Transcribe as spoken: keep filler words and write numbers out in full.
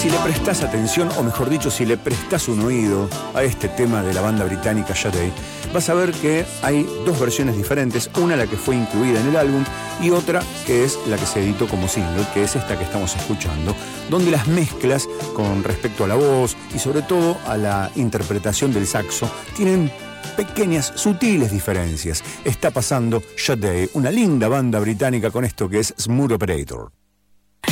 Si le prestás atención, o mejor dicho, si le prestás un oído a este tema de la banda británica Sade, vas a ver que hay dos versiones diferentes, una la que fue incluida en el álbum y otra que es la que se editó como single, que es esta que estamos escuchando, donde las mezclas con respecto a la voz y sobre todo a la interpretación del saxo tienen pequeñas, sutiles diferencias. Está pasando Sade, una linda banda británica con esto que es Smooth Operator.